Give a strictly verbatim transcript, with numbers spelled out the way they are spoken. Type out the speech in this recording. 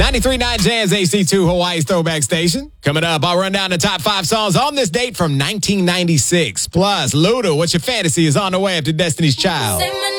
ninety-three point nine Jams A C two, Hawaii's throwback station. Coming up, I'll run down the top five songs on this date from nineteen ninety-six. Plus, Luda, What's Your Fantasy is on the way after Destiny's Child.